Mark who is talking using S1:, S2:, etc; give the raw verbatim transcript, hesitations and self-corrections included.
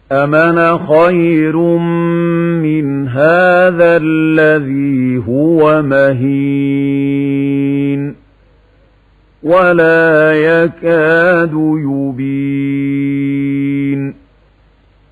S1: أَمَنَ خَيْرٌ مِّنْ هَذَا الَّذِي هُوَ مَهِينٌ وَلَا يَكَادُ يُبِينُ